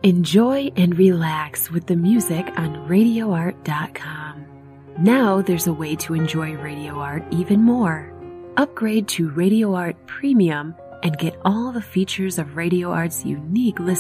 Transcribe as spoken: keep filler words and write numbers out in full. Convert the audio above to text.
Enjoy and relax with the music on radio art dot com. Now there's a way to enjoy Radio Art even more. Upgrade to Radio Art Premium and get all the features of Radio Art's unique list